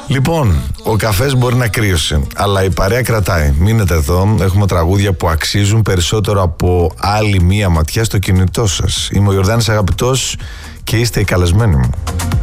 Λοιπόν, ο καφές μπορεί να κρύωσε, αλλά η παρέα κρατάει. Μείνετε εδώ, έχουμε τραγούδια που αξίζουν περισσότερο από άλλη μία ματιά στο κινητό σας. Είμαι ο Ιορδάνης Αγαπητός και είστε οι καλεσμένοι μου.